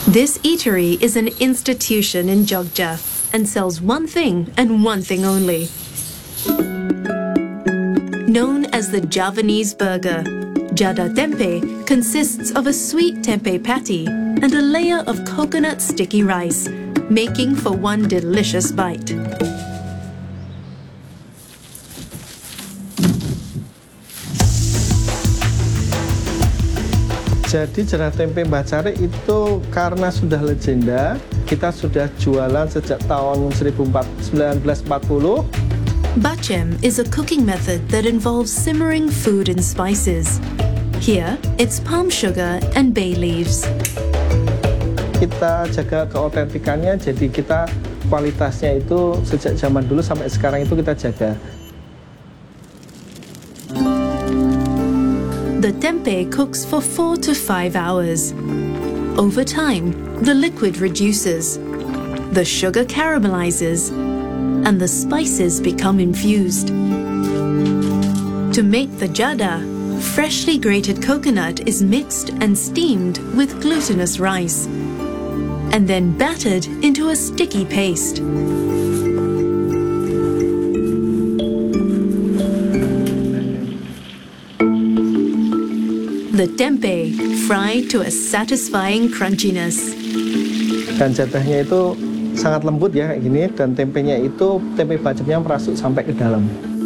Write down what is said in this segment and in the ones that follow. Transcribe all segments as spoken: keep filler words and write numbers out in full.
This eatery is an institution in Jogja and sells one thing and one thing only. Known as the Javanese burger, Jada Tempe consists of a sweet tempeh patty and a layer of coconut sticky rice, making for one delicious bite. Jadi Jada Tempe Mbah Cari itu karena sudah legenda, kita sudah jualan sejak tahun seribu sembilan ratus empat puluh. Bacem is a cooking method that involves simmering food and spices. Here, it's palm sugar and bay leaves. Kita jaga keautentikannya, jadi kita kualitasnya itu sejak zaman dulu sampai sekarang itu kita jaga. The tempeh cooks for four to five hours. Over time, the liquid reduces, the sugar caramelizes, and the spices become infused. To make the jada, freshly grated coconut is mixed and steamed with glutinous rice, and then battered into a sticky paste. The tempeh fried to a satisfying crunchiness. Dan jadahnya itu sangat lembut ya kayak gini, dan tempenya itu tempe bacemnya merasuk sampai ke dalam.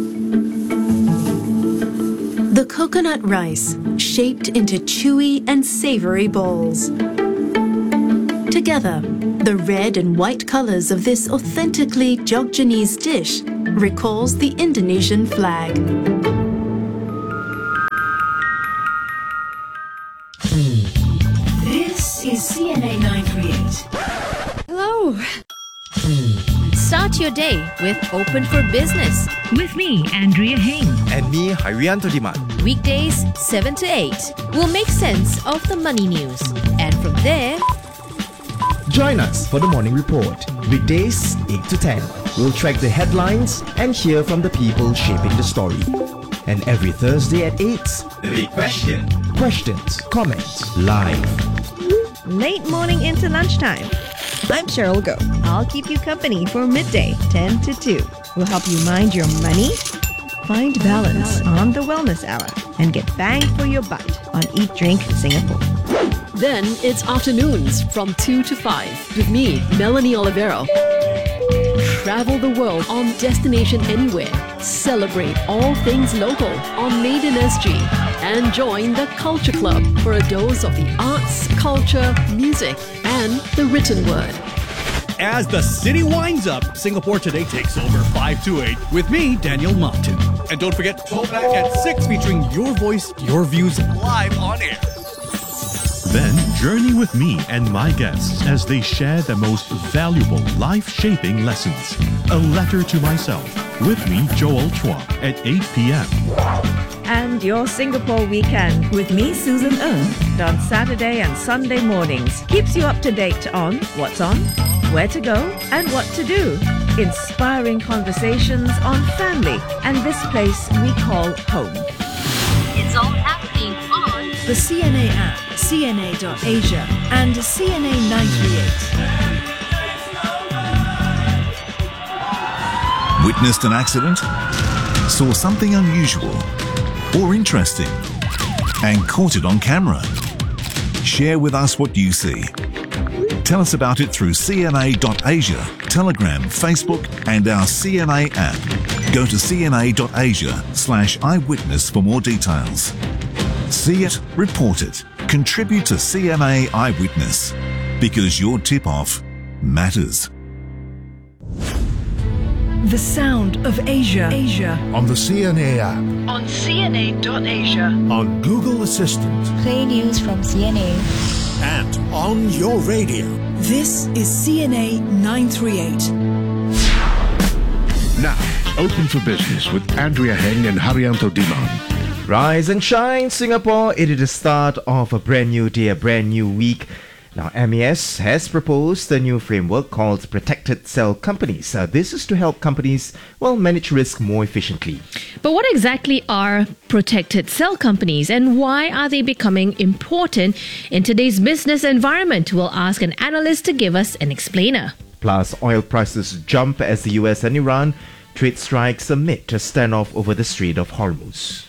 The coconut rice shaped into chewy and savory balls. Together, the red and white colors of this authentically Jogjanese dish recalls the Indonesian flag. This is C N A nine thirty-eight. Hello. Start your day with Open for Business. With me, Andrea Heng. And me, Haryanto Diman. Weekdays seven to eight. We'll make sense of the money news. And from there, join us for the morning report. Weekdays eight to ten. We'll track the headlines and hear from the people shaping the story. And every Thursday at eight, The Big Question. questions, comments, live. Late morning into lunchtime. I'm Cheryl Go. I'll keep you company for midday, ten to two. We'll help you mind your money, find balance on the Wellness Hour, and get bang for your buck on Eat Drink Singapore. Then it's afternoons from two to five with me, Melanie Olivero. Travel the world on Destination Anywhere. Celebrate all things local on Made in S G. And join the Culture Club for a dose of the arts, culture, music, and the written word. As the city winds up, Singapore Today takes over five to eight with me, Daniel Martin. And don't forget, Throwback at six featuring your voice, your views live on air. Then journey with me and my guests as they share the most valuable life-shaping lessons. A Letter to Myself with me, Joel Chua, at eight p.m. And your Singapore weekend with me, Susan Ng, on Saturday and Sunday mornings keeps you up to date on what's on, where to go, and what to do. Inspiring conversations on family and this place we call home. It's all happening on the C N A app, C N A dot Asia, and C N A nine thirty-eight. Witnessed an accident? Saw something unusual or interesting and caught it on camera? Share with us what you see. Tell us about it through C N A dot Asia, Telegram, Facebook, and our C N A app. Go to C N A dot Asia slash eyewitness for more details. See it, report it, contribute to C N A Eyewitness, because your tip-off matters. The sound of Asia. Asia. On the C N A app. On C N A dot Asia. On Google Assistant. Play news from C N A. And on your radio. This is C N A nine thirty-eight. Now, Open for Business with Andrea Heng and Haryanto Diman. Rise and shine, Singapore. It is the start of a brand new day, a brand new week. Now, M A S has proposed a new framework called Protected Cell Companies. Uh, this is to help companies, well, manage risk more efficiently. But what exactly are protected cell companies and why are they becoming important in today's business environment? We'll ask an analyst to give us an explainer. Plus, oil prices jump as the U S and Iran trade strikes amid a standoff over the Strait of Hormuz.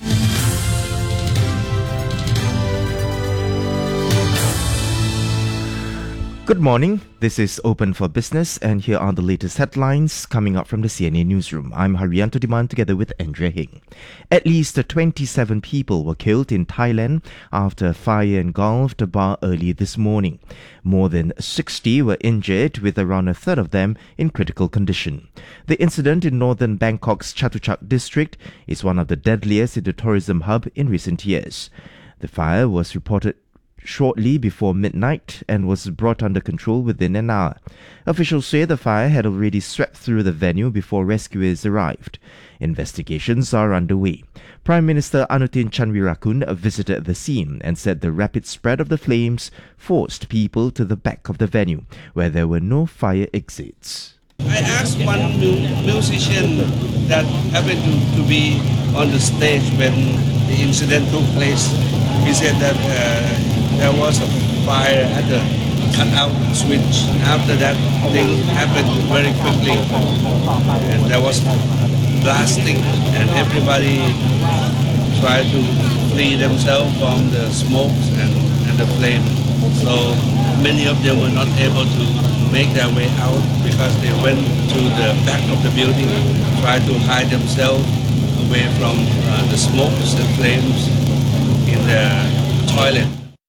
Good morning. This is Open for Business, and here are the latest headlines coming up from the C N A newsroom. I'm Haryanto Diman together with Andrea Hing. At least twenty-seven people were killed in Thailand after a fire engulfed a bar early this morning. More than sixty were injured, with around a third of them in critical condition. The incident in northern Bangkok's Chatuchak district is one of the deadliest in the tourism hub in recent years. The fire was reported shortly before midnight and was brought under control within an hour. Officials say the fire had already swept through the venue before rescuers arrived. Investigations are underway. Prime Minister Anutin Chanvirakul visited the scene and said the rapid spread of the flames forced people to the back of the venue, where there were no fire exits. I asked one mu- musician that happened to, to be on the stage when the incident took place. He said that uh, there was a fire at the cutout switch. After that, thing happened very quickly, and there was blasting, and everybody tried to flee themselves from the smokes and, and the flame. So many of them were not able to make their way out because they went to the back of the building, tried to hide themselves away from uh, the smokes and flames in the toilet.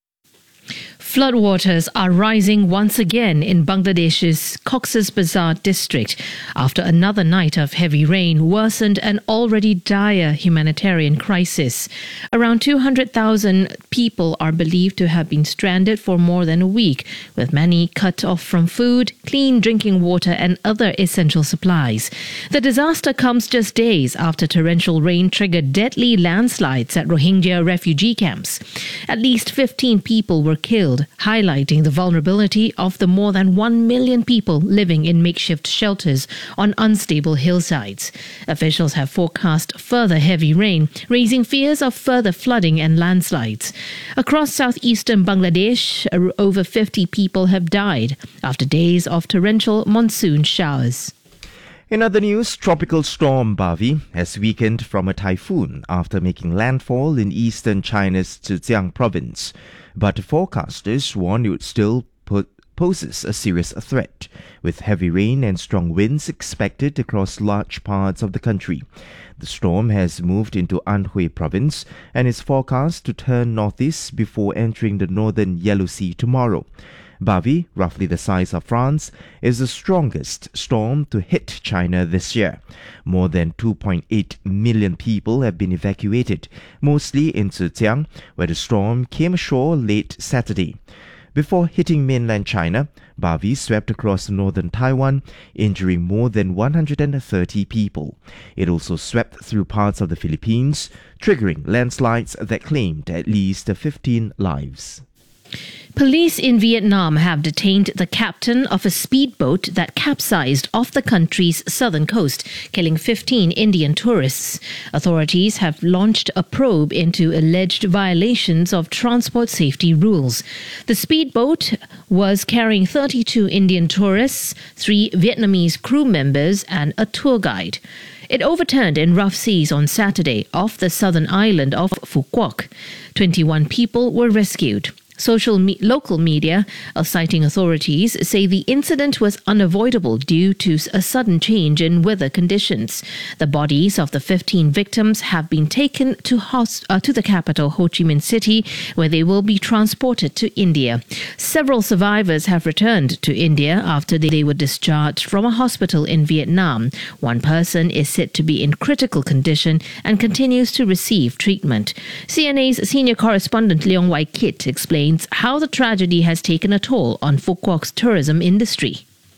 Floodwaters are rising once again in Bangladesh's Cox's Bazar district after another night of heavy rain worsened an already dire humanitarian crisis. Around two hundred thousand people are believed to have been stranded for more than a week, with many cut off from food, clean drinking water and other essential supplies. The disaster comes just days after torrential rain triggered deadly landslides at Rohingya refugee camps. At least fifteen people were killed, highlighting the vulnerability of the more than one million people living in makeshift shelters on unstable hillsides. Officials have forecast further heavy rain, raising fears of further flooding and landslides. Across southeastern Bangladesh, over fifty people have died after days of torrential monsoon showers. In other news, tropical storm Bavi has weakened from a typhoon after making landfall in eastern China's Zhejiang province. But forecasters warn it still put, poses a serious threat, with heavy rain and strong winds expected across large parts of the country. The storm has moved into Anhui province and is forecast to turn northeast before entering the northern Yellow Sea tomorrow. Bavi, roughly the size of France, is the strongest storm to hit China this year. More than two point eight million people have been evacuated, mostly in Zhejiang, where the storm came ashore late Saturday. Before hitting mainland China, Bavi swept across northern Taiwan, injuring more than one hundred thirty people. It also swept through parts of the Philippines, triggering landslides that claimed at least fifteen lives. Police in Vietnam have detained the captain of a speedboat that capsized off the country's southern coast, killing fifteen Indian tourists. Authorities have launched a probe into alleged violations of transport safety rules. The speedboat was carrying thirty-two Indian tourists, three Vietnamese crew members, and a tour guide. It overturned in rough seas on Saturday off the southern island of Phu Quoc. twenty-one people were rescued. Social me- local media, uh, citing authorities, say the incident was unavoidable due to a sudden change in weather conditions. The bodies of the fifteen victims have been taken to, host- uh, to the capital, Ho Chi Minh City, where they will be transported to India. Several survivors have returned to India after they were discharged from a hospital in Vietnam. One person is said to be in critical condition and continues to receive treatment. C N A's senior correspondent Leong Wai Kit explains how the tragedy has taken a toll on Phu Quoc's tourism industry.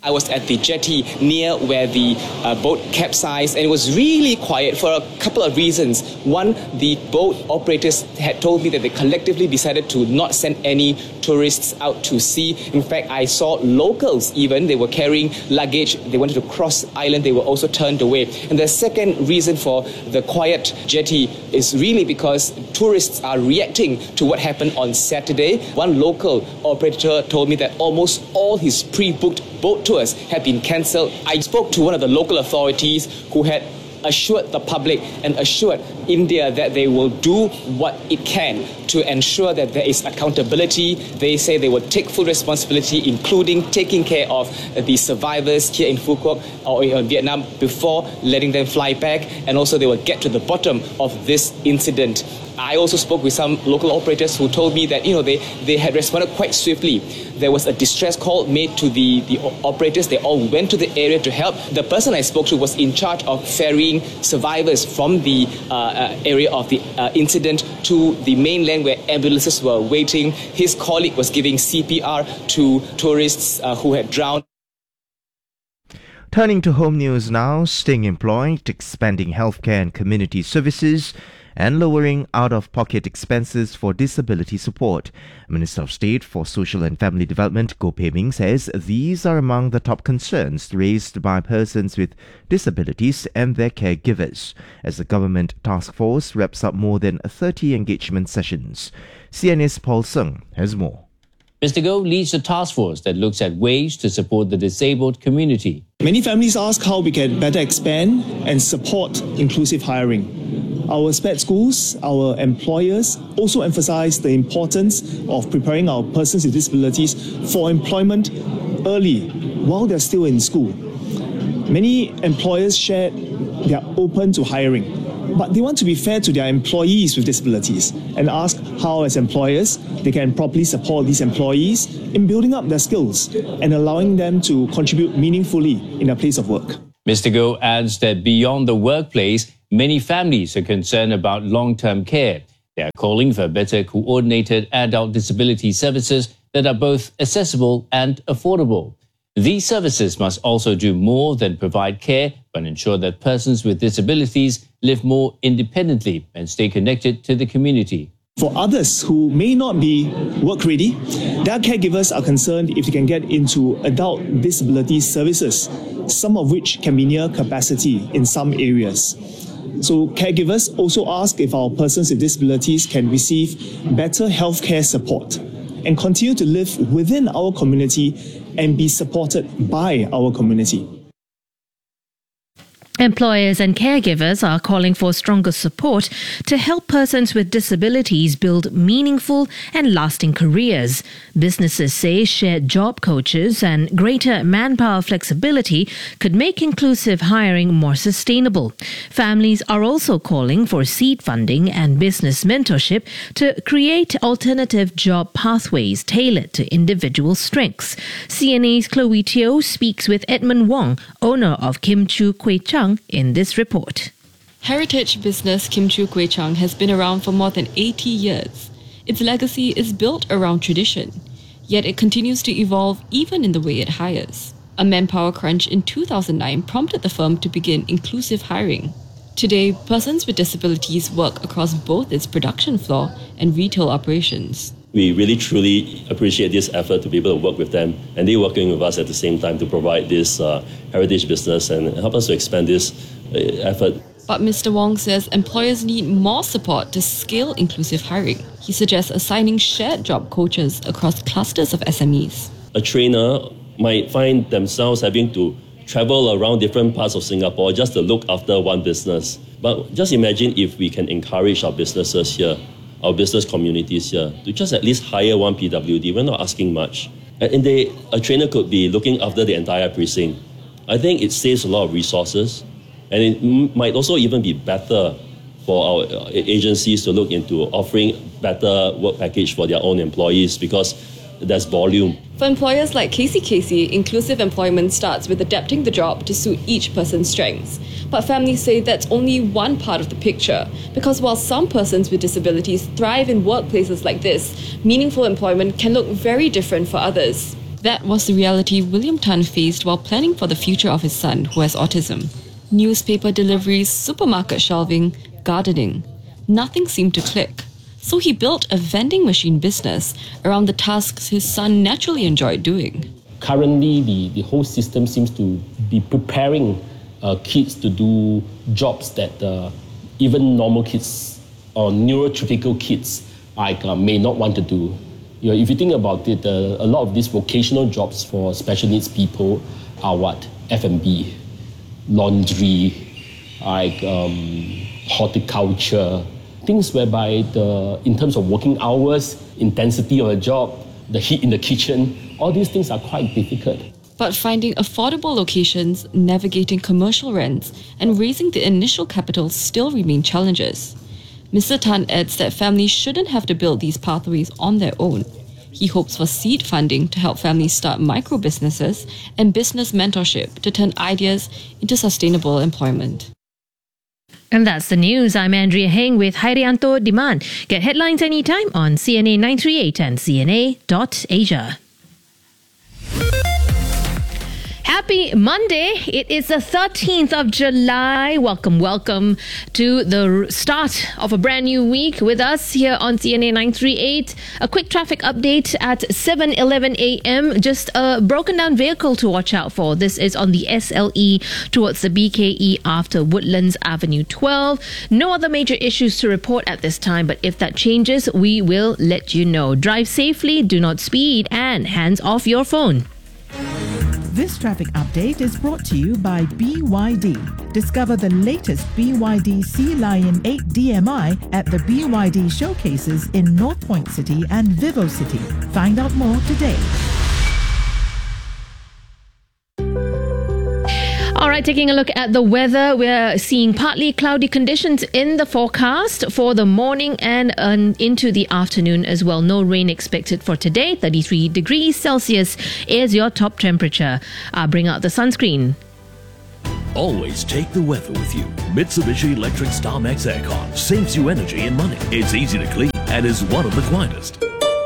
I was at the jetty near where the uh, boat capsized, and it was really quiet for a couple of reasons. One, the boat operators had told me that they collectively decided to not send any tourists out to sea. In fact, I saw locals even, they were carrying luggage, they wanted to cross island, they were also turned away. And the second reason for the quiet jetty is really because tourists are reacting to what happened on Saturday. One local operator told me that almost all his pre-booked boat tours have been cancelled. I spoke to one of the local authorities who had assured the public and assured India that they will do what it can to ensure that there is accountability. They say they will take full responsibility, including taking care of the survivors here in Phu Quoc or in Vietnam before letting them fly back, and also they will get to the bottom of this incident. I also spoke with some local operators who told me that, you know, they, they had responded quite swiftly. There was a distress call made to the, the operators. They all went to the area to help. The person I spoke to was in charge of ferrying survivors from the uh, uh, area of the uh, incident to the mainland where ambulances were waiting. His colleague was giving C P R to tourists uh, who had drowned. Turning to home news now, staying employed, expanding healthcare and community services, and lowering out-of-pocket expenses for disability support. Minister of State for Social and Family Development Goh Pei Ming says these are among the top concerns raised by persons with disabilities and their caregivers, as the government task force wraps up more than thirty engagement sessions. C N A's Paul Seng has more. Mister Goh leads a task force that looks at ways to support the disabled community. Many families ask how we can better expand and support inclusive hiring. Our S P E D schools, our employers also emphasize the importance of preparing our persons with disabilities for employment early while they're still in school. Many employers share they are open to hiring, but they want to be fair to their employees with disabilities and ask how, as employers, they can properly support these employees in building up their skills and allowing them to contribute meaningfully in their place of work. Mister Goh adds that beyond the workplace, many families are concerned about long-term care. They are calling for better coordinated adult disability services that are both accessible and affordable. These services must also do more than provide care, but ensure that persons with disabilities live more independently and stay connected to the community. For others who may not be work-ready, their caregivers are concerned if they can get into adult disability services, some of which can be near capacity in some areas. So caregivers also ask if our persons with disabilities can receive better healthcare support and continue to live within our community and be supported by our community. Employers and caregivers are calling for stronger support to help persons with disabilities build meaningful and lasting careers. Businesses say shared job coaches and greater manpower flexibility could make inclusive hiring more sustainable. Families are also calling for seed funding and business mentorship to create alternative job pathways tailored to individual strengths. C N A's Chloe Teo speaks with Edmund Wong, owner of Kim Chu Kway Chang, in this report. Heritage business Kim Chu Kway Chang has been around for more than eighty years. Its legacy is built around tradition, yet it continues to evolve even in the way it hires. A manpower crunch in two thousand nine prompted the firm to begin inclusive hiring. Today, persons with disabilities work across both its production floor and retail operations. We really truly appreciate this effort to be able to work with them, and they working with us at the same time to provide this uh, heritage business and help us to expand this uh, effort. But Mister Wong says employers need more support to scale inclusive hiring. He suggests assigning shared job coaches across clusters of S M Es. A trainer might find themselves having to travel around different parts of Singapore just to look after one business. But just imagine if we can encourage our businesses here, our business communities here, to just at least hire one P W D. We're not asking much. And they, a trainer could be looking after the entire precinct. I think it saves a lot of resources, and it m- might also even be better for our agencies to look into offering better work package for their own employees, because there's volume. For employers like Casey Casey, inclusive employment starts with adapting the job to suit each person's strengths. But families say that's only one part of the picture, because while some persons with disabilities thrive in workplaces like this, meaningful employment can look very different for others. That was the reality William Tan faced while planning for the future of his son, who has autism. Newspaper deliveries, supermarket shelving, gardening. Nothing seemed to click. So he built a vending machine business around the tasks his son naturally enjoyed doing. Currently, the, the whole system seems to be preparing uh, kids to do jobs that uh, even normal kids or neurotypical kids like, uh, may not want to do. You know, if you think about it, uh, a lot of these vocational jobs for special needs people are what? F and B, laundry, like um, horticulture, things whereby the, in terms of working hours, intensity of a job, the heat in the kitchen, all these things are quite difficult. But finding affordable locations, navigating commercial rents, and raising the initial capital still remain challenges. Mister Tan adds that families shouldn't have to build these pathways on their own. He hopes for seed funding to help families start micro businesses and business mentorship to turn ideas into sustainable employment. And that's the news. I'm Andrea Heng with Hairianto Diman. Get headlines anytime on C N A nine three eight and C N A dot Asia. Happy Monday. It is the thirteenth of July. Welcome, welcome to the start of a brand new week with us here on C N A nine three eight. A quick traffic update at seven eleven a.m. Just a broken down vehicle to watch out for. This is on the S L E towards the B K E after Woodlands Avenue twelve. No other major issues to report at this time, but if that changes, we will let you know. Drive safely, do not speed, and hands off your phone. This traffic update is brought to you by B Y D. Discover the latest B Y D Sea Lion eight D M I at the B Y D showcases in North Point City and Vivo City. Find out more today. All right, taking a look at the weather, we're seeing partly cloudy conditions in the forecast for the morning and um, into the afternoon as well. No rain expected for today. thirty-three degrees Celsius is your top temperature. I'll bring out the sunscreen. Always take the weather with you. Mitsubishi Electric StarMax Aircon saves you energy and money. It's easy to clean and is one of the quietest.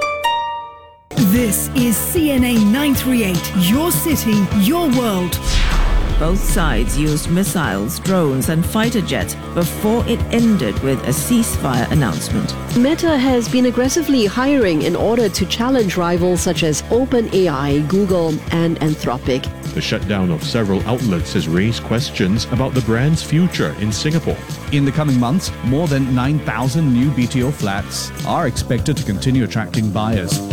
This is C N A nine three eight, your city, your world. Both sides used missiles, drones and fighter jets before it ended with a ceasefire announcement. Meta has been aggressively hiring in order to challenge rivals such as OpenAI, Google and Anthropic. The shutdown of several outlets has raised questions about the brand's future in Singapore. In the coming months, more than nine thousand new B T O flats are expected to continue attracting buyers.